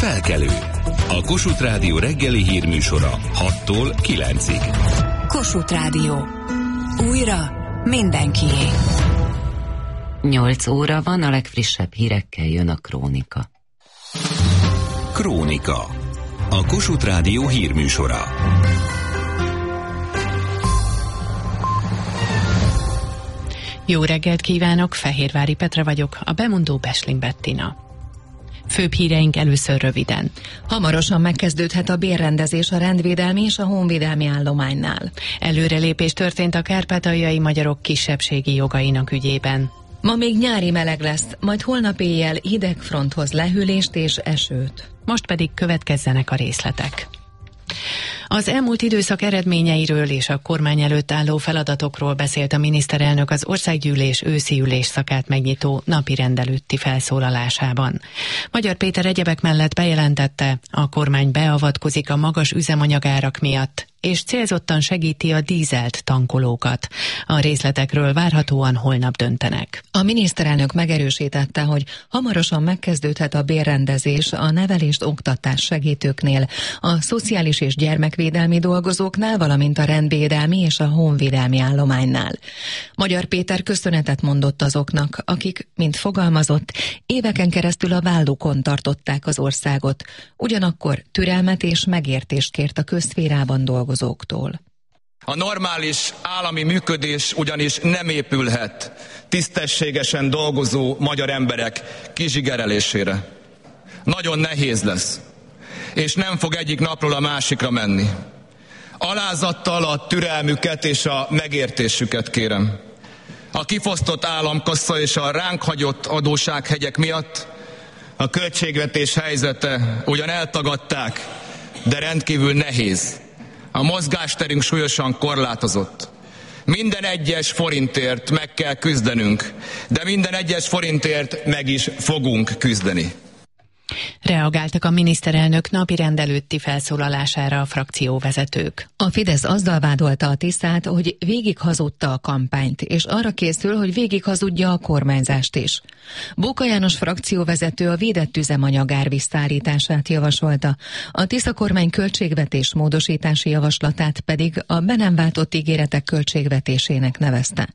Felkelő. A Kossuth Rádió reggeli hírműsora 6-tól 9-ig. Kossuth Rádió. Újra mindenkié. 8 óra van, a legfrissebb hírekkel jön a Krónika. Krónika. A Kossuth Rádió hírműsora. Jó reggelt kívánok, Fehérvári Petra vagyok, a bemondó Besling Bettina. Főbb híreink először röviden. Hamarosan megkezdődhet a bérrendezés a rendvédelmi és a honvédelmi állománynál. Előrelépés történt a kárpátaljai magyarok kisebbségi jogainak ügyében. Ma még nyári meleg lesz, majd holnap éjjel hidegfronthoz lehűlést és esőt. Most pedig következzenek a részletek. Az elmúlt időszak eredményeiről és a kormány előtt álló feladatokról beszélt a miniszterelnök az országgyűlés őszi ülésszakát megnyitó napirend előtti felszólalásában. Magyar Péter egyebek mellett bejelentette, a kormány beavatkozik a magas üzemanyagárak miatt, és célzottan segíti a dízelt tankolókat. A részletekről várhatóan holnap döntenek. A miniszterelnök megerősítette, hogy hamarosan megkezdődhet a bérrendezés a nevelést-oktatás segítőknél, a szociális és gyermekvédelmi dolgozóknál, valamint a rendvédelmi és a honvédelmi állománynál. Magyar Péter köszönetet mondott azoknak, akik, mint fogalmazott, éveken keresztül a vállukon tartották az országot, ugyanakkor türelmet és megértést kért a közszférában dolgozóktól. A normális állami működés ugyanis nem épülhet tisztességesen dolgozó magyar emberek kizsigerelésére. Nagyon nehéz lesz, és nem fog egyik napról a másikra menni. Alázattal a türelmüket és a megértésüket kérem. A kifosztott államkassa és a ránk hagyott adóssághegyek miatt a költségvetés helyzete ugyan eltagadták, de rendkívül nehéz. A mozgásterünk súlyosan korlátozott. Minden egyes forintért meg kell küzdenünk, de minden egyes forintért meg is fogunk küzdeni. Reagáltak a miniszterelnök napirend előtti felszólalására a frakcióvezetők. A Fidesz azzal vádolta a Tiszát, hogy végighazudta a kampányt, és arra készül, hogy végighazudja a kormányzást is. Bóka János frakcióvezető a védett üzemanyagár visszaállítását javasolta, a Tisza kormány költségvetés módosítási javaslatát pedig a be nem váltott ígéretek költségvetésének nevezte.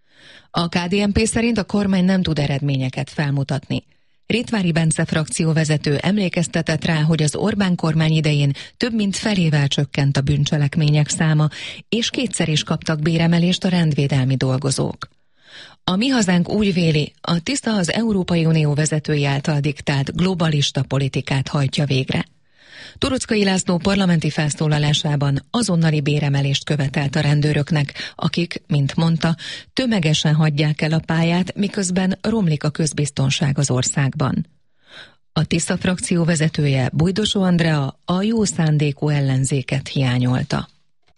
A KDNP szerint a kormány nem tud eredményeket felmutatni. Rittvári Bence frakcióvezető emlékeztetett rá, hogy az Orbán kormány idején több mint felével csökkent a bűncselekmények száma, és kétszer is kaptak béremelést a rendvédelmi dolgozók. A Mi Hazánk úgy véli, a Tisza az Európai Unió vezetői által diktált globalista politikát hajtja végre. Turuczkai László parlamenti felszólalásában azonnali béremelést követelt a rendőröknek, akik, mint mondta, tömegesen hagyják el a pályát, miközben romlik a közbiztonság az országban. A Tisza frakció vezetője, Bujdosó Andrea a jó szándékú ellenzéket hiányolta.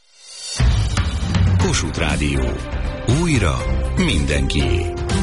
Kossuth Rádió. Újra mindenkié.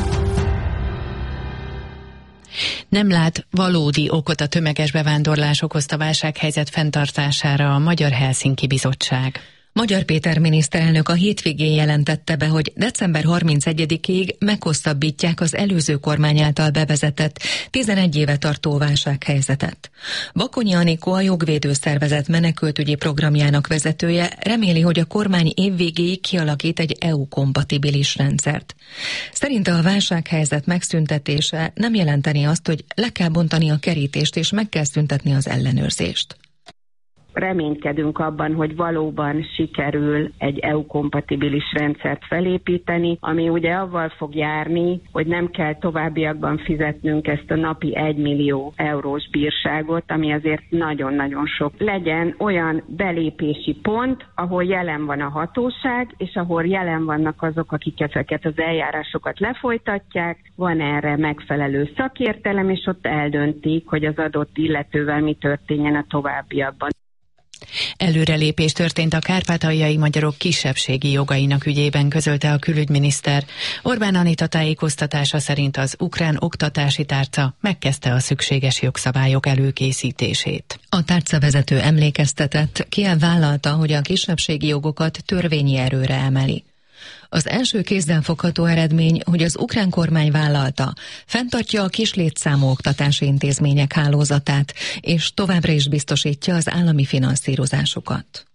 Nem lát valódi okot a tömeges bevándorlás okozta válsághelyzet fenntartására a Magyar Helsinki Bizottság. Magyar Péter miniszterelnök a hétvégén jelentette be, hogy december 31-ig meghosszabbítják az előző kormány által bevezetett 11 éve tartó válsághelyzetet. Bakonyi Anikó, a jogvédőszervezet menekültügyi programjának vezetője reméli, hogy a kormány évvégéig kialakít egy EU-kompatibilis rendszert. Szerinte a válsághelyzet megszüntetése nem jelenteni azt, hogy le kell bontani a kerítést és meg kell szüntetni az ellenőrzést. Reménykedünk abban, hogy valóban sikerül egy EU-kompatibilis rendszert felépíteni, ami ugye avval fog járni, hogy nem kell továbbiakban fizetnünk ezt a napi 1 millió eurós bírságot, ami azért nagyon-nagyon sok. Legyen olyan belépési pont, ahol jelen van a hatóság, és ahol jelen vannak azok, akik ezeket az eljárásokat lefolytatják, van erre megfelelő szakértelem, és ott eldöntik, hogy az adott illetővel mi történjen a továbbiakban. Előrelépés történt a kárpátaljai magyarok kisebbségi jogainak ügyében, közölte a külügyminiszter. Orbán Anita tájékoztatása szerint az ukrán oktatási tárca megkezdte a szükséges jogszabályok előkészítését. A tárcavezető emlékeztetett, Kiev vállalta, hogy a kisebbségi jogokat törvényi erőre emeli. Az első kézzelfogható eredmény, hogy az ukrán kormány vállalta, fenntartja a kis létszámú oktatási intézmények hálózatát, és továbbra is biztosítja az állami finanszírozásukat.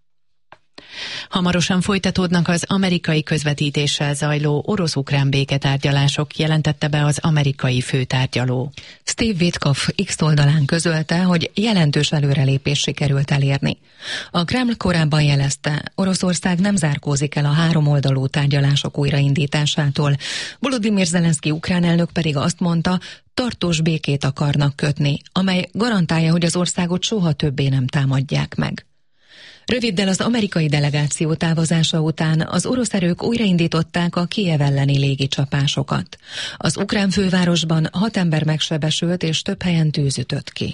Hamarosan folytatódnak az amerikai közvetítéssel zajló orosz-ukrán béketárgyalások, jelentette be az amerikai főtárgyaló. Steve Witkoff X oldalán közölte, hogy jelentős előrelépés sikerült elérni. A Kreml korábban jelezte, Oroszország nem zárkózik el a háromoldalú tárgyalások újraindításától. Volodymyr Zelenszky ukrán elnök pedig azt mondta, tartós békét akarnak kötni, amely garantálja, hogy az országot soha többé nem támadják meg. Röviddel az amerikai delegáció távozása után az orosz erők újraindították a Kijev elleni légicsapásokat. Az ukrán fővárosban 6 ember megsebesült és több helyen tűz ütött ki.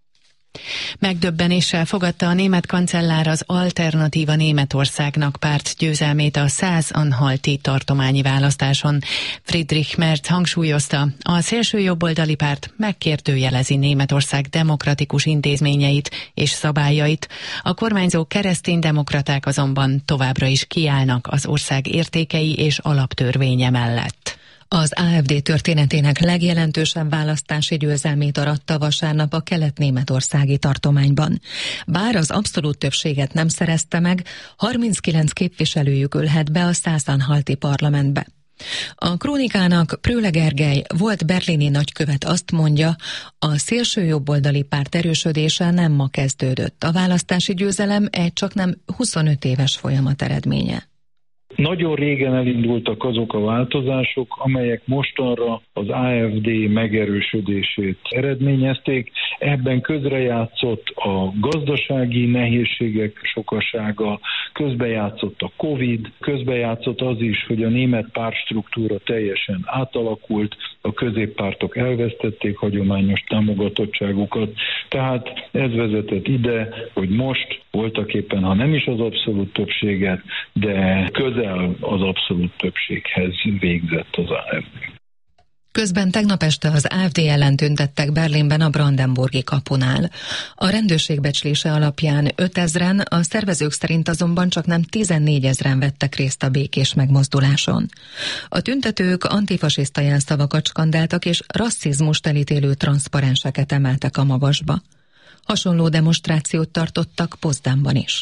Megdöbbenéssel fogadta a német kancellár az Alternatíva Németországnak párt győzelmét a Szász-Anhalti tartományi választáson. Friedrich Merz hangsúlyozta, a szélsőjobboldali párt megkérdőjelezi Németország demokratikus intézményeit és szabályait, a kormányzó kereszténydemokraták azonban továbbra is kiállnak az ország értékei és alaptörvénye mellett. Az AfD történetének legjelentősebb választási győzelmét aratta vasárnap a kelet-németországi tartományban. Bár az abszolút többséget nem szerezte meg, 39 képviselőjük ülhet be a Szász-Anhalti parlamentbe. A krónikának Pröhle Gergely, volt berlini nagykövet azt mondja, a szélsőjobboldali párt erősödése nem ma kezdődött. A választási győzelem egy csaknem 25 éves folyamat eredménye. Nagyon régen elindultak azok a változások, amelyek mostanra az AfD megerősödését eredményezték. Ebben közrejátszott a gazdasági nehézségek sokasága, közbejátszott a Covid, közbejátszott az is, hogy a német pártstruktúra teljesen átalakult, a középpártok elvesztették hagyományos támogatottságukat. Tehát ez vezetett ide, hogy most voltaképpen, ha nem is az abszolút többséget, de közel az abszolút többséghez végzett az AfD. Közben tegnap este az AfD ellen tüntettek Berlinben a Brandenburgi kapunál. A rendőrség becslése alapján 5000-en, a szervezők szerint azonban csaknem 14 000-en vettek részt a békés megmozduláson. A tüntetők antifasiszta jelszavakat skandáltak és rasszizmust elítélő transzparenseket emeltek a magasba. Hasonló demonstrációt tartottak Potsdamban is.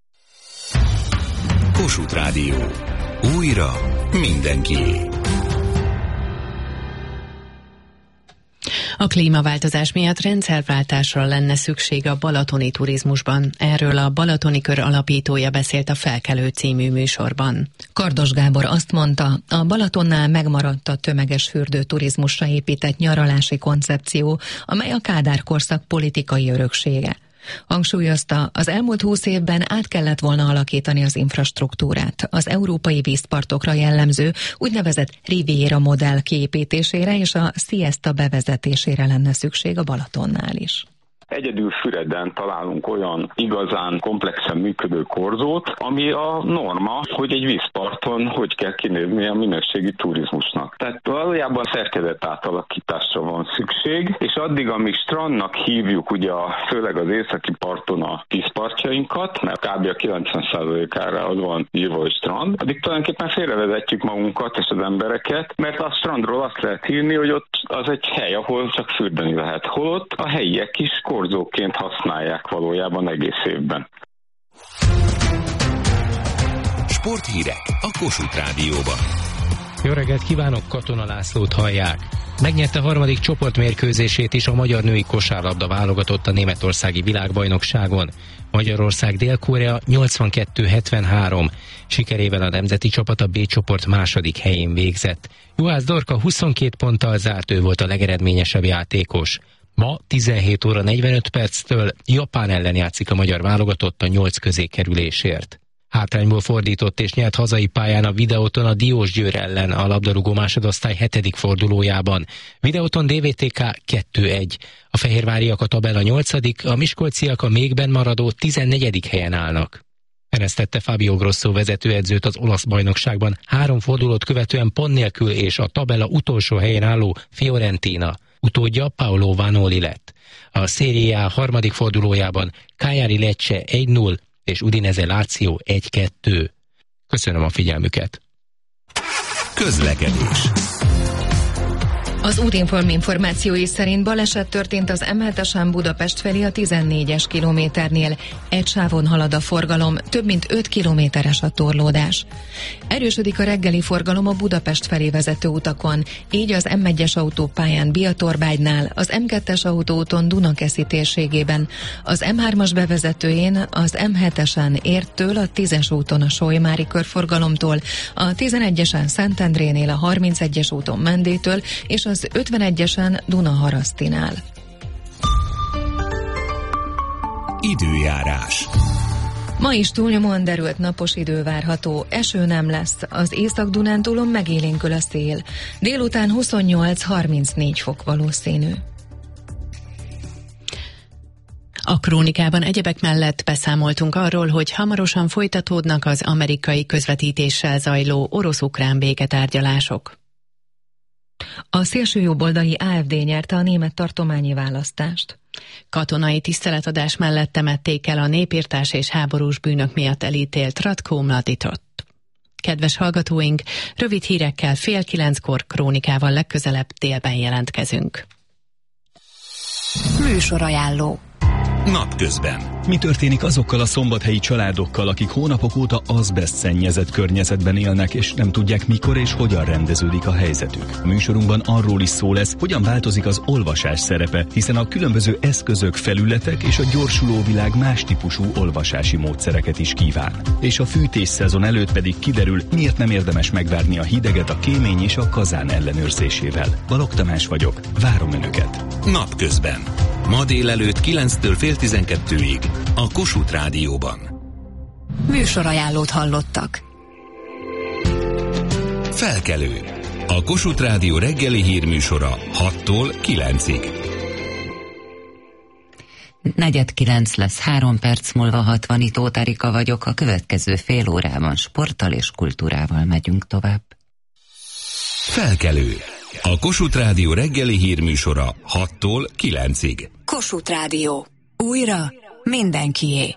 Kossuth Rádió. Újra mindenkié. A klímaváltozás miatt rendszerváltásra lenne szükség a balatoni turizmusban. Erről a Balatoni Kör alapítója beszélt a Felkelő című műsorban. Kardos Gábor azt mondta, a Balatonnál megmaradt a tömeges fürdőturizmusra épített nyaralási koncepció, amely a Kádár korszak politikai öröksége. Hangsúlyozta, az elmúlt 20 évben át kellett volna alakítani az infrastruktúrát. Az európai vízpartokra jellemző úgynevezett Riviera modell kiépítésére és a siesta bevezetésére lenne szükség a Balatonnál is. Egyedül Füreden találunk olyan igazán komplexen működő korzót, ami a norma, hogy egy vízparton hogy kell kinézni a minőségi turizmusnak. Tehát valójában szerkezet átalakításra van szükség, és addig, amíg strandnak hívjuk ugye főleg az északi parton a vízpartjainkat, mert kb. A 90%-ára az van írva, hogy strand, addig tulajdonképpen félrevezetjük magunkat és az embereket, mert a strandról azt lehet írni, hogy ott az egy hely, ahol csak fürdeni lehet. Holott a helyiek is korzóként használják valójában egész évben. Sporthírek a Kossuth Rádióban. Jó reggelt kívánok, Katona Lászlót hallják. Megnyerte a harmadik csoportmérkőzését is a magyar női kosárlabda válogatott a németországi világbajnokságon. Magyarország Dél-Korea 82-73. Sikerével a nemzeti csapat a B csoport második helyén végzett. Juhász Dorka 22 ponttal zárt, ő volt a legeredményesebb játékos. Ma 17 óra 45 perctől Japán ellen játszik a magyar válogatott a 8 közé kerülésért. Hátrányból fordított és nyert hazai pályán a Videóton a Diósgyőr ellen a labdarúgó másodosztály 7. fordulójában. Videóton DVTK 2-1. A fehérváriak a tabella 8., a miskolciak a mégben maradó 14. helyen állnak. Eresztette Fabio Grosso vezetőedzőt az olasz bajnokságban 3 fordulót követően pont nélkül és a tabella utolsó helyén álló Fiorentina. Utódja Paolo Vanoli lett. A Serie A harmadik fordulójában Cagliari Lecce 1-0 és Udinese Lazio 1-2. Köszönöm a figyelmüket! Közlekedés. Az Útinform információi szerint baleset történt az M7-esen Budapest felé a 14-es kilométernél. Egy sávon halad a forgalom, több mint 5 kilométeres a torlódás. Erősödik a reggeli forgalom a Budapest felé vezető utakon, így az M1-es autópályán Biatorbágynál, az M2-es autóúton Dunakeszi térségében, az M3-as bevezetőjén, az M7-esen Érttől, a 10-es úton a Solymári körforgalomtól, a 11-esen Szentendrénél, a 31-es úton Mendétől és az 51-esen Dunaharasztinál. Időjárás. Ma is túlnyomóan derült napos idő várható, eső nem lesz, az Észak-Dunántúlon megélénkül a szél. Délután 28-34 fok valószínű. A krónikában egyebek mellett beszámoltunk arról, hogy hamarosan folytatódnak az amerikai közvetítéssel zajló orosz-ukrán béketárgyalások. A szélsőjobboldali AfD nyerte a német tartományi választást. Katonai tiszteletadás mellett temették el a népirtás és háborús bűnök miatt elítélt Ratko Mladitot. Kedves hallgatóink, rövid hírekkel 8:30 krónikával legközelebb délben jelentkezünk. Műsorajánló. Napközben. Mi történik azokkal a szombathelyi családokkal, akik hónapok óta azbeszt szennyezett környezetben élnek, és nem tudják, mikor és hogyan rendeződik a helyzetük? A műsorunkban arról is szó lesz, hogyan változik az olvasás szerepe, hiszen a különböző eszközök, felületek és a gyorsuló világ más típusú olvasási módszereket is kíván. És a fűtésszezon előtt pedig kiderül, miért nem érdemes megvárni a hideget a kémény és a kazán ellenőrzésével. Balogh Tamás vagyok, várom Önöket. Napközben. Ma délelőtt 9-től fél 12-ig a Kossuth Rádióban. Műsorajánlót hallottak. Felkelő. A Kossuth Rádió reggeli hírműsora 6-tól 9-ig. 8:45 lesz, 3 perc múlva 60. Tóth Erika vagyok, a következő fél órában sporttal és kultúrával megyünk tovább. Felkelő. A Kossuth Rádió reggeli hírműsora 6-tól 9-ig. Kossuth Rádió. Újra mindenkié.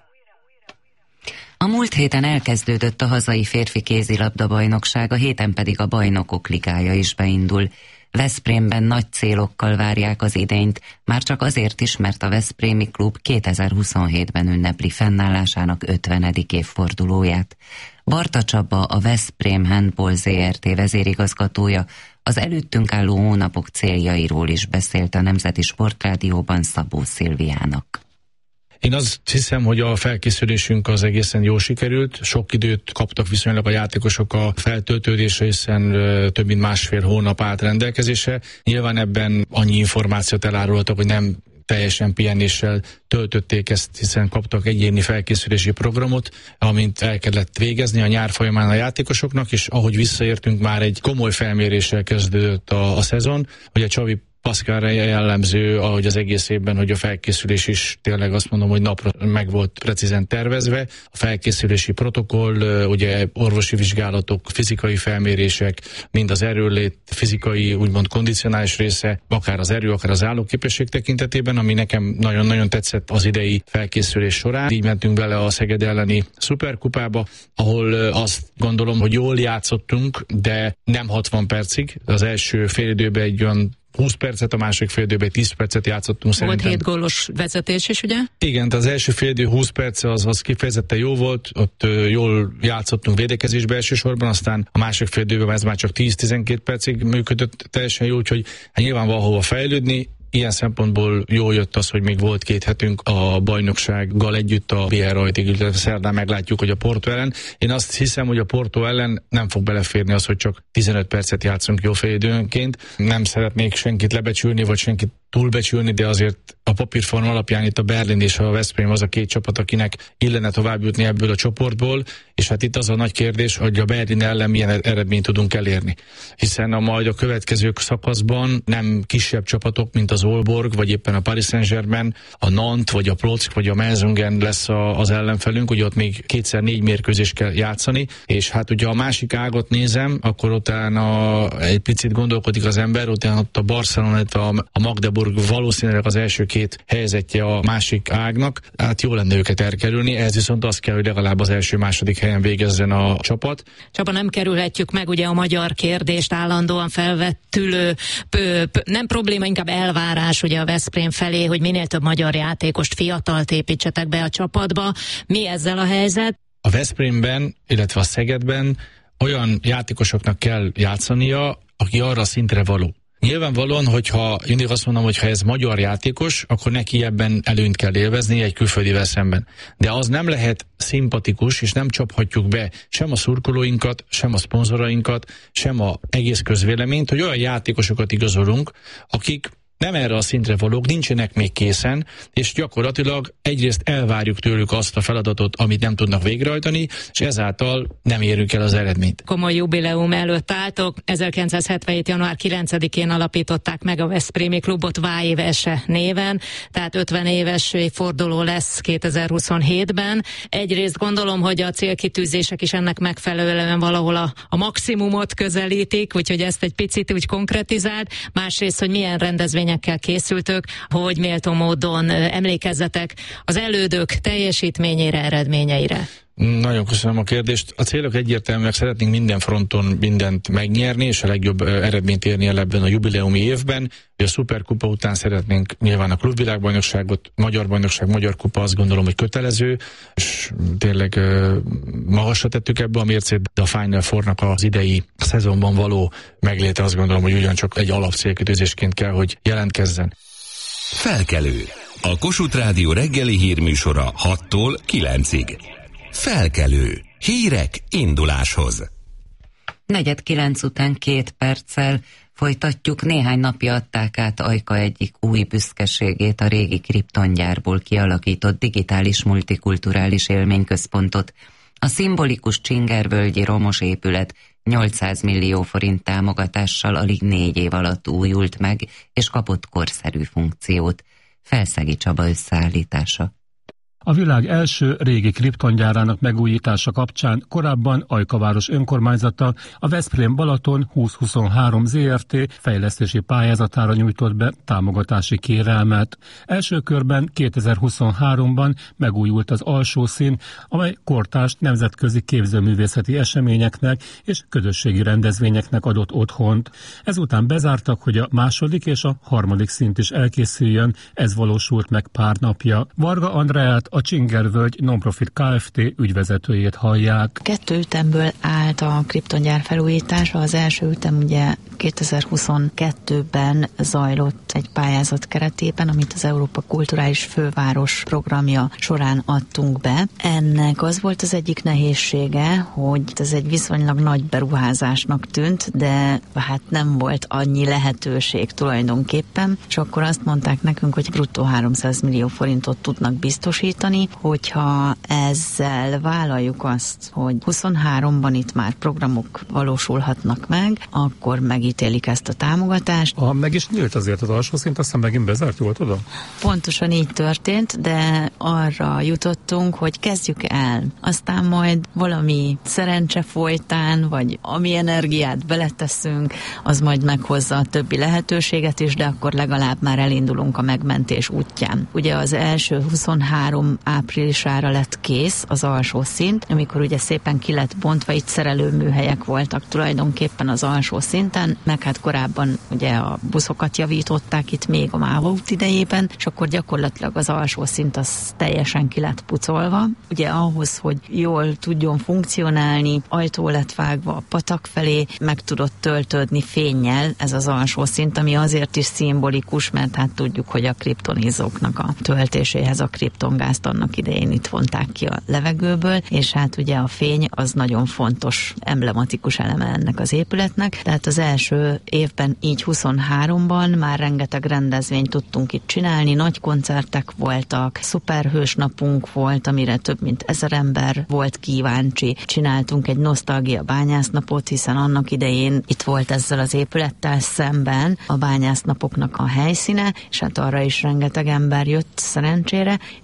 A múlt héten elkezdődött a hazai férfi kézilabda-bajnokság, a héten pedig a Bajnokok Ligája is beindul. Veszprémben nagy célokkal várják az idényt, már csak azért is, mert a veszprémi klub 2027-ben ünnepli fennállásának 50. évfordulóját. Barta Csaba, a Veszprém Handball Zrt. Vezérigazgatója, az előttünk álló hónapok céljairól is beszélt a Nemzeti Sportrádióban Szabó Szilviának. Én azt hiszem, hogy a felkészülésünk az egészen jól sikerült. Sok időt kaptak viszonylag a játékosok a feltöltődésre, hiszen több mint másfél hónap állt rendelkezésre. Nyilván ebben annyi információt elárultak, hogy nem teljesen pihenéssel töltötték ezt, hiszen kaptak egyéni felkészülési programot, amint el kellett végezni a nyár folyamán a játékosoknak, és ahogy visszaértünk, már egy komoly felméréssel kezdődött a szezon. Ugye Csavi Pascalra jellemző, ahogy az egész évben, hogy a felkészülés is tényleg azt mondom, hogy napra meg volt precízen tervezve. A felkészülési protokoll, ugye orvosi vizsgálatok, fizikai felmérések, mind az erőlét, fizikai, úgymond kondicionális része, akár az erő, akár az állóképesség tekintetében, ami nekem nagyon-nagyon tetszett az idei felkészülés során. Így mentünk bele a Szeged elleni szuperkupába, ahol azt gondolom, hogy jól játszottunk, de nem 60 percig. Az első félidőben egy olyan 20 percet, a másik félidőben 10 percet játszottunk szerintem. Volt 7 gólos vezetés is, ugye? Igen, az első félidő 20 perc az kifejezetten jó volt, ott jól játszottunk védekezésbe elsősorban, aztán a másik félidőben ez már csak 10-12 percig működött teljesen jó, úgyhogy nyilván van hova fejlődni. Ilyen szempontból jól jött az, hogy még volt 2 hetünk a bajnoksággal együtt a BR rajtig, illetve szerdán meglátjuk, hogy a Porto ellen. Én azt hiszem, hogy a Porto ellen nem fog beleférni az, hogy csak 15 percet játszunk jó félidőnként. Nem szeretnék senkit lebecsülni, vagy senkit túlbecsülni, de azért a papírforma alapján itt a Berlin és a Veszprém az a 2 csapat, akinek illene tovább jutni ebből a csoportból, és hát itt az a nagy kérdés, hogy a Berlin ellen milyen eredményt tudunk elérni. Hiszen majd a következő szakaszban nem kisebb csapatok, mint az Aalborg, vagy éppen a Paris Saint-Germain, a Nantes, vagy a Plock, vagy a Menzungen lesz az ellenfelünk, ugye ott még 2x4 mérkőzést kell játszani, és hát ugye a másik ágot nézem, akkor utána egy picit gondolkodik az ember, utána ott a Barcelonát, a Magdeburg Brandenburg valószínűleg az első két helyezettje a másik ágnak, hát jó lenne őket elkerülni, ez viszont az kell, hogy legalább az első-második helyen végezzen a csapat. Csaba, nem kerülhetjük meg ugye a magyar kérdést állandóan felvettülő, nem probléma, inkább elvárás ugye a Veszprém felé, hogy minél több magyar játékost, fiatalt építsetek be a csapatba. Mi ezzel a helyzet? A Veszprémben, illetve a Szegedben olyan játékosoknak kell játszania, aki arra a szintre való. Nyilvánvalóan, hogyha mindig azt mondom, hogy ha ez magyar játékos, akkor neki ebben előnyt kell élvezni egy külföldivel szemben. De az nem lehet szimpatikus, és nem csaphatjuk be sem a szurkolóinkat, sem a szponzorainkat, sem az egész közvéleményt, hogy olyan játékosokat igazolunk, akik nem erre a szintre valók, nincsenek még készen, és gyakorlatilag egyrészt elvárjuk tőlük azt a feladatot, amit nem tudnak végrehajtani, és ezáltal nem érünk el az eredményt. Komoly jubileum előtt álltok. 1977. január 9-én alapították meg a veszprémi klubot Vájvese néven, tehát 50 éves forduló lesz 2027-ben. Egyrészt gondolom, hogy a célkitűzések is ennek megfelelően valahol a maximumot közelítik, úgyhogy ezt egy picit úgy konkretizált. Másrészt, hogy milyen rendezvényekkel készültök, hogy méltó módon emlékezzetek az elődök teljesítményére, eredményeire. Nagyon köszönöm a kérdést. A célok egyértelműek, szeretnénk minden fronton mindent megnyerni, és a legjobb eredményt érni el ebben a jubileumi évben. A Szuperkupa után szeretnénk nyilván a klubvilágbajnokságot, magyar bajnokság, magyar kupa, azt gondolom, hogy kötelező, és tényleg magasra tettük ebbe a mércét, de a Final Four-nak az idei szezonban való megléte, azt gondolom, hogy ugyancsak egy alapcélkitűzésként kell, hogy jelentkezzen. Felkelő. A Kossuth Rádió reggeli hírműsora 6-tól 9-ig. Felkelő. Hírek induláshoz. 8:45 után 2 perccel folytatjuk. Néhány napja adták át Ajka egyik új büszkeségét, a régi kriptongyárból kialakított digitális multikulturális élményközpontot. A szimbolikus Csingervölgyi romos épület 800 millió forint támogatással alig 4 év alatt újult meg, és kapott korszerű funkciót. Felszegi Csaba összeállítása. A világ első régi kriptongyárának megújítása kapcsán korábban Ajkaváros önkormányzata a Veszprém Balaton 2023 Zrt. Fejlesztési pályázatára nyújtott be támogatási kérelmet. Első körben 2023-ban megújult az alsó szín, amely kortárs nemzetközi képzőművészeti eseményeknek és közösségi rendezvényeknek adott otthont. Ezután bezártak, hogy a második és a harmadik szint is elkészüljön, ez valósult meg pár napja. Varga Andreát, a Csingervölgy Nonprofit Kft. Ügyvezetőjét hallják. 2 ütemből állt a kriptongyár felújítása. Az első ütem ugye 2022-ben zajlott egy pályázat keretében, amit az Európa Kulturális Főváros programja során adtunk be. Ennek az volt az egyik nehézsége, hogy ez egy viszonylag nagy beruházásnak tűnt, de hát nem volt annyi lehetőség tulajdonképpen, és akkor azt mondták nekünk, hogy bruttó 300 millió forintot tudnak biztosítani, hogyha ezzel vállaljuk azt, hogy 23-ban itt már programok valósulhatnak meg, akkor megítélik ezt a támogatást. Meg is nyílt azért az alsó szint, aztán megint bezárt, jól tudom? Pontosan így történt, de arra jutottunk, hogy kezdjük el. Aztán majd valami szerencse folytán, vagy ami energiát beleteszünk, az majd meghozza a többi lehetőséget is, de akkor legalább már elindulunk a megmentés útján. Ugye az első 23 áprilisára lett kész az alsó szint, amikor ugye szépen ki lett bontva, itt szerelőműhelyek voltak tulajdonképpen az alsó szinten, meg hát korábban ugye a buszokat javították itt még a MÁV út idejében, és akkor gyakorlatilag az alsó szint az teljesen ki lett pucolva. Ugye ahhoz, hogy jól tudjon funkcionálni, ajtó lett vágva a patak felé, meg tudott töltődni fénnyel ez az alsó szint, ami azért is szimbolikus, mert hát tudjuk, hogy a kriptonizóknak a töltéséhez a kriptongázt annak idején itt vonták ki a levegőből, és hát ugye a fény az nagyon fontos, emblematikus eleme ennek az épületnek, tehát az első évben így 23-ban már rengeteg rendezvényt tudtunk itt csinálni, nagy koncertek voltak, szuperhős napunk volt, amire több mint 1000 ember volt kíváncsi, csináltunk egy nosztalgia bányásznapot, hiszen annak idején itt volt ezzel az épülettel szemben a bányásznapoknak a helyszíne, és hát arra is rengeteg ember jött szerencsére, és aztán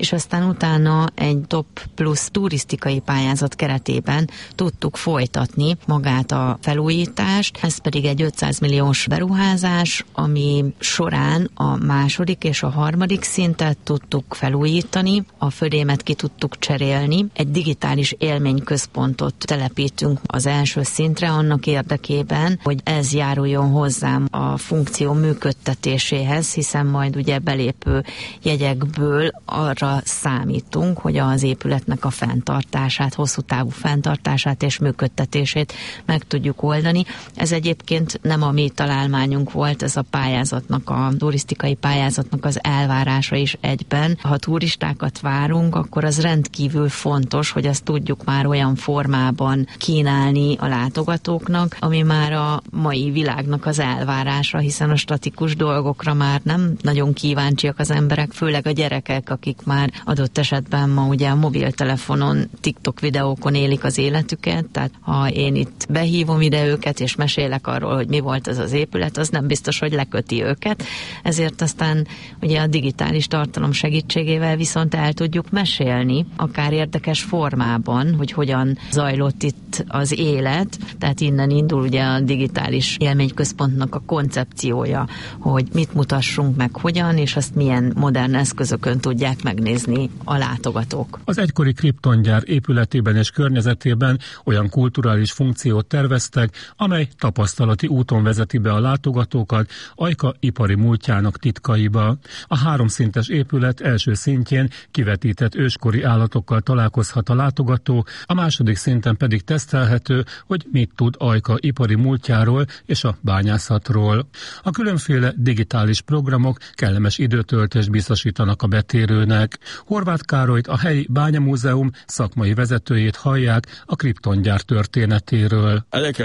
utána egy Top Plus turisztikai pályázat keretében tudtuk folytatni magát a felújítást. Ez pedig egy 500 milliós beruházás, ami során a második és a harmadik szintet tudtuk felújítani, a födémet ki tudtuk cserélni, egy digitális élményközpontot telepítünk az első szintre annak érdekében, hogy ez járuljon hozzám a funkció működtetéséhez, hiszen majd ugye belépő jegyekből arra számítunk, hogy az épületnek a fenntartását, hosszú távú fenntartását és működtetését meg tudjuk oldani. Ez egyébként nem a mi találmányunk volt, ez a pályázatnak, a turisztikai pályázatnak az elvárása is egyben. Ha turistákat várunk, akkor az rendkívül fontos, hogy azt tudjuk már olyan formában kínálni a látogatóknak, ami már a mai világnak az elvárása, hiszen a statikus dolgokra már nem nagyon kíváncsiak az emberek, főleg a gyerekek, akik már adott esetben ma ugye a mobiltelefonon, TikTok videókon élik az életüket, tehát ha én itt behívom ide őket, és mesélek arról, hogy mi volt ez az épület, az nem biztos, hogy leköti őket, ezért aztán ugye a digitális tartalom segítségével viszont el tudjuk mesélni, akár érdekes formában, hogy hogyan zajlott itt az élet, tehát innen indul ugye a digitális élményközpontnak a koncepciója, hogy mit mutassunk meg hogyan, és azt milyen modern eszközökön tudják megnézni a látogatók. Az egykori kriptongyár épületében és környezetében olyan kulturális funkciót terveztek, amely tapasztalati úton vezeti be a látogatókat Ajka ipari múltjának titkaiba. A 3 szintes épület első szintjén kivetített őskori állatokkal találkozhat a látogató, a második szinten pedig tesztelhető, hogy mit tud Ajka ipari múltjáról és a bányászatról. A különféle digitális programok kellemes időtöltést biztosítanak a betérőnek. Horváth Károlyt, a helyi bányamúzeum szakmai vezetőjét hallják a kriptongyár történetéről.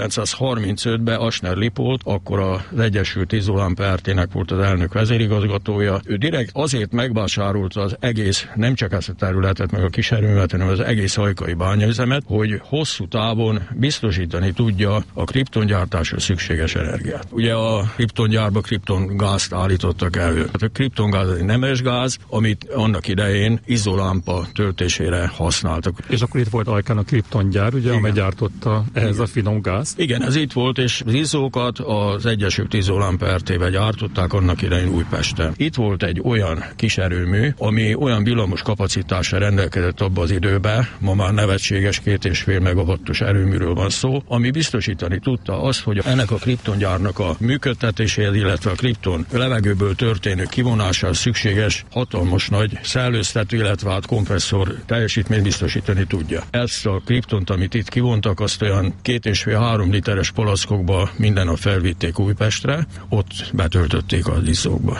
1935-ben Asner Lipót, akkor az Egyesült Izolamp Kft-nek volt az elnök vezérigazgatója. Ő direkt azért megvásárolta az egész, nem csak ezt a területet, meg a kiserőmet, hanem az egész ajkai bányaüzemet, hogy hosszú távon biztosítani tudja a kriptongyártásra szükséges energiát. Ugye a kriptongyárba kriptongázt állítottak elő. A kriptongáz egy nemes gáz, amit annak idején izolámpa töltésére használtak. És akkor itt volt Ajkán a kriptongyár, ugye, amely gyártotta ehhez a finom gáz. Igen, ez itt volt, és az izzókat az Egyesült Izolamp Kft-be gyártották annak idején Újpesten. Itt volt egy olyan kis erőmű, ami olyan villamos kapacitással rendelkezett abban az időben, ma már nevetséges 2,5 megawattos erőműről van szó, ami biztosítani tudta azt, hogy ennek a kriptongyárnak a működtetéséhez, illetve a kripton levegőből történő kivonásához szükséges hatalmas nagy szellőztető, illetve kompresszor teljesítményt biztosítani tudja. Ezt a kriptont, amit itt kivontak, azt olyan 2,5-3 literes palackokba minden nap felvitték Újpestre, ott betöltötték az izzókba.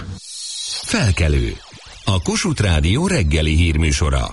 Felkelő. A Kossuth Rádió reggeli hírműsora.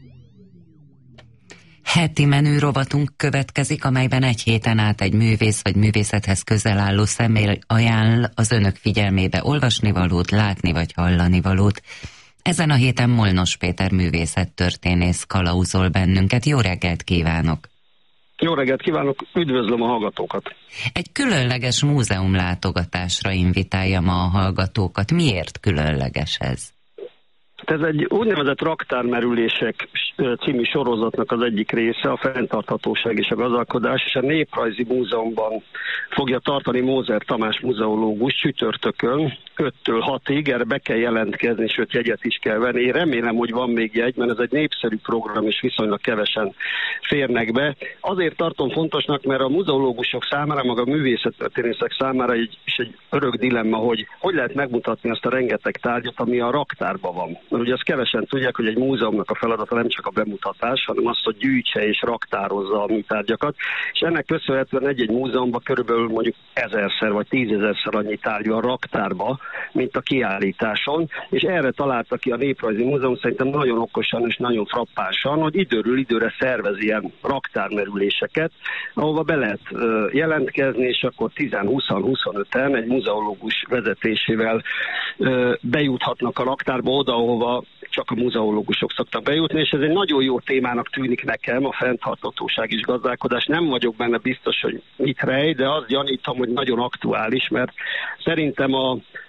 Heti menü rovatunk következik, amelyben egy héten át egy művész vagy művészethez közel álló személy ajánl az önök figyelmébe olvasnivalót, látni vagy hallanivalót. Ezen a héten Molnos Péter művészettörténész kalauzol bennünket. Jó reggelt kívánok! Jó reggelt kívánok, üdvözlöm a hallgatókat! Egy különleges múzeumlátogatásra invitálja ma a hallgatókat. Miért különleges ez? Ez egy úgynevezett raktármerülések című sorozatnak az egyik része, a fenntarthatóság és a gazdálkodás, és a Néprajzi Múzeumban fogja tartani Mózer Tamás muzeológus csütörtökön 5-től 6-ig, erre be kell jelentkezni, és 5 jegyet is kell venni. Én remélem, hogy van még jegy, mert ez egy népszerű program, és viszonylag kevesen férnek be. Azért tartom fontosnak, mert a muzeológusok számára, maga a művészettörténészek számára egy örök dilemma, hogy lehet megmutatni azt a rengeteg tárgyat, ami a raktárban van. Mert ugye azt kevesen tudják, hogy egy múzeumnak a feladata nem csak a bemutatás, hanem az, hogy gyűjtse és raktározza a műtárgyakat, és ennek köszönhetően egy múzeumban körülbelül mondjuk 1000-szer vagy 10.000-szer annyi tárgy van raktárba, mint a kiállításon, és erre találta ki a Néprajzi Múzeum szerintem nagyon okosan és nagyon frappánsan, hogy időről időre szervez ilyen raktármerüléseket, ahova be lehet jelentkezni, és akkor 10-20-25-en egy muzeológus vezetésével bejuthatnak a raktárba oda, ahova csak a muzeológusok szoktak bejutni, és ez egy nagyon jó témának tűnik nekem, a fenntarthatóság és gazdálkodás. Nem vagyok benne biztos, hogy mit rej, de azt gyanítom, hogy nagyon aktuális, mert szerintem a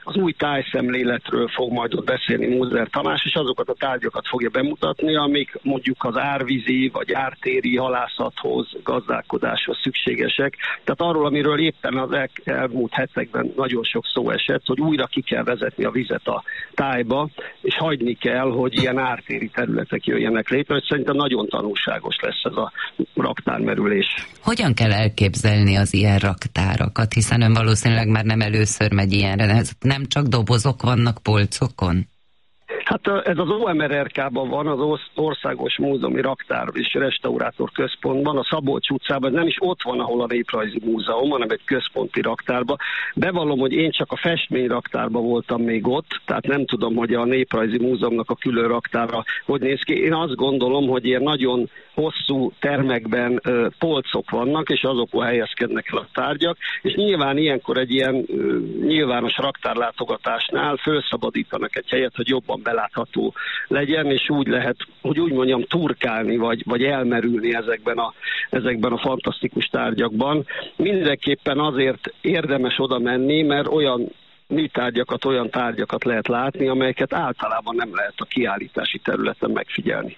az új tájszemléletről fog majd ott beszélni Mózer Tamás, és azokat a tárgyakat fogja bemutatni, amik mondjuk az árvízi vagy ártéri halászathoz, gazdálkodáshoz szükségesek. Tehát arról, amiről éppen az elmúlt hetekben nagyon sok szó esett, hogy újra ki kell vezetni a vizet a tájba, és hagyni kell, hogy ilyen ártéri területek jöjjenek létre, hogy szerintem nagyon tanulságos lesz ez a raktármerülés. Hogyan kell elképzelni az ilyen raktárakat, hiszen ön valószínűleg már nem először megy ilyenre, ez nem csak dobozok vannak polcokon? Hát ez az OMRRK-ban van, az Országos Múzeumi Raktár és Restaurátor Központban, a Szabolcs utcában, nem is ott van, ahol a Néprajzi Múzeum, hanem egy központi raktárban. Bevallom, hogy én csak a festményraktárban voltam még ott, tehát nem tudom, hogy a Néprajzi Múzeumnak a külön raktára hogy néz ki. Én azt gondolom, hogy ilyen nagyon hosszú termekben polcok vannak, és azokon helyezkednek el a tárgyak, és nyilván ilyenkor egy ilyen nyilvános raktárlátogatásnál felszabadítanak egy helyet, hogy jobban belátható legyen, és úgy lehet, hogy úgy mondjam, turkálni, vagy elmerülni ezekben a fantasztikus tárgyakban. Mindenképpen azért érdemes oda menni, mert olyan műtárgyakat, olyan tárgyakat lehet látni, amelyeket általában nem lehet a kiállítási területen megfigyelni.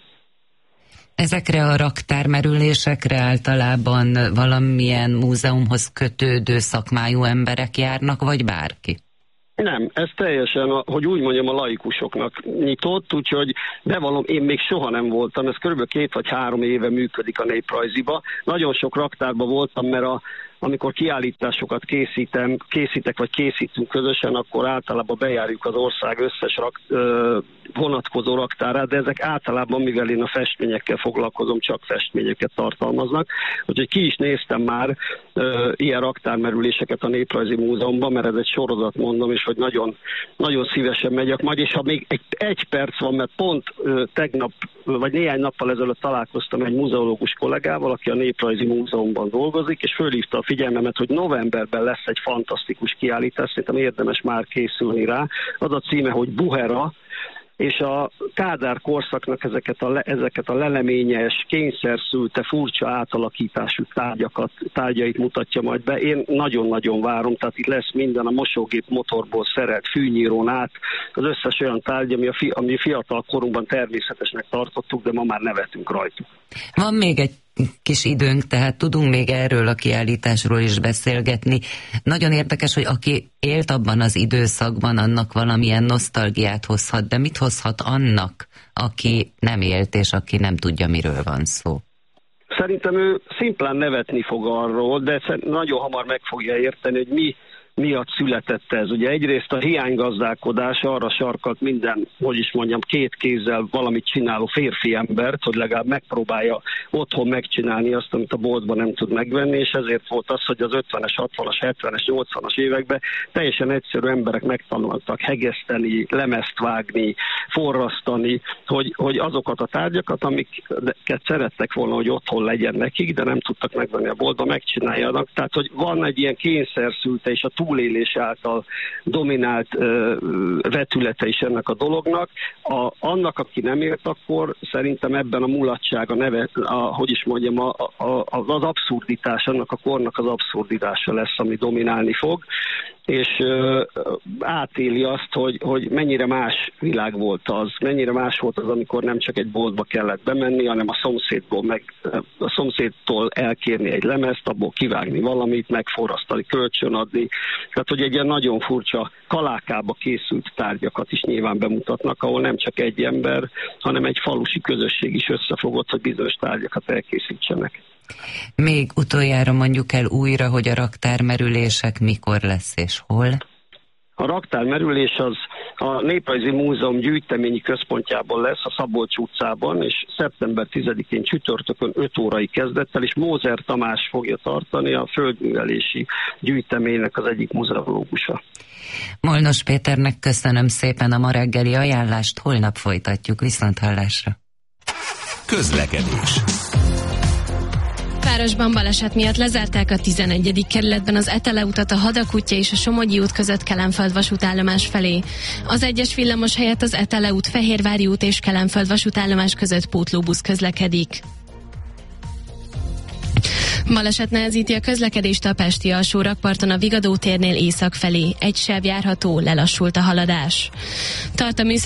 Ezekre a raktármerülésekre általában valamilyen múzeumhoz kötődő szakmájú emberek járnak, vagy bárki? Nem, ez teljesen, hogy úgy mondjam, a laikusoknak nyitott, úgyhogy bevallom, én még soha nem voltam, ez kb. 2 vagy 3 éve működik a Néprajziba. Nagyon sok raktárban voltam, mert amikor kiállításokat készítek vagy készítünk közösen, akkor általában bejárjuk az ország összes vonatkozó raktárát, de ezek általában, mivel én a festményekkel foglalkozom, csak festményeket tartalmaznak. Úgyhogy ki is néztem már ilyen raktármerüléseket a Néprajzi Múzeumban, mert ez egy sorozat, mondom, és hogy nagyon, nagyon szívesen megyek majd, és ha még egy perc van, mert pont tegnap, vagy néhány nappal ezelőtt találkoztam egy muzeológus kollégával, aki a Néprajzi Múzeumban dolgozik, és fölhívta a figyelmemet, hogy novemberben lesz egy fantasztikus kiállítás, szerintem érdemes már készülni rá. Az a címe, hogy Buhera, és a Kádár korszaknak ezeket a leleményes, kényszerszülte, furcsa átalakítású tárgyait mutatja majd be. Én nagyon-nagyon várom, tehát itt lesz minden, a mosógép motorból szerelt fűnyírón át, az összes olyan tárgy, ami fiatal korunkban természetesnek tartottuk, de ma már nevetünk rajtuk. Van még egy kis időnk, tehát tudunk még erről a kiállításról is beszélgetni. Nagyon érdekes, hogy aki élt abban az időszakban, annak valamilyen nosztalgiát hozhat, de mit hozhat annak, aki nem élt, és aki nem tudja, miről van szó? Szerintem ő szimplán nevetni fog arról, de nagyon hamar meg fogja érteni, hogy mi miatt született ez. Ugye egyrészt a hiánygazdálkodás arra sarkalt minden, hogy is mondjam, 2 kézzel valamit csináló férfi embert, hogy legalább megpróbálja otthon megcsinálni azt, amit a boltban nem tud megvenni, és ezért volt az, hogy az 50-es, 60-as, 70-es, 80-as években teljesen egyszerű emberek megtanultak hegeszteni, lemezt vágni, forrasztani, hogy azokat a tárgyakat, amiket szerettek volna, hogy otthon legyen nekik, de nem tudtak megvenni a boltban, megcsináljanak. Tehát, hogy van egy ilyen kényszerszülte és a túlélés által dominált vetülete is ennek a dolognak. Annak, aki nem élt, akkor szerintem ebben a mulatság, az abszurditás, annak a kornak az abszurditása lesz, ami dominálni fog, és átéli azt, hogy mennyire más világ volt az, mennyire más volt az, amikor nem csak egy boltba kellett bemenni, hanem a szomszédtól elkérni egy lemezt, abból kivágni valamit, megforrasztani, kölcsönadni. Tehát, hogy egy ilyen nagyon furcsa kalákába készült tárgyakat is nyilván bemutatnak, ahol nem csak egy ember, hanem egy falusi közösség is összefogott, hogy bizonyos tárgyakat elkészítsenek. Még utoljára mondjuk el újra, hogy a raktármerülések mikor lesz és hol? A raktármerülés az a Néprajzi Múzeum gyűjteményi központjában lesz, a Szabolcs utcában, és szeptember 10-én csütörtökön 5 órai kezdettel, és Mózer Tamás fogja tartani, a földművelési gyűjteménynek az egyik muzeológusa. Molnos Péternek köszönöm szépen a ma reggeli ajánlást, holnap folytatjuk, viszonthallásra. Közlekedés. Városban baleset miatt lezárták a 11. kerületben az Etele utat a Hadakutya és a Somogyi út között Kelenföld vasútállomás felé. Az 1-es villamos helyett az Etele út, Fehérvári út és Kelenföld vasútállomás között pótlóbusz közlekedik. Baleset nehezíti a közlekedést a pesti alsó rakparton a Vigadó térnél észak felé. Egy sáv járható, lelassult a haladás. Tart a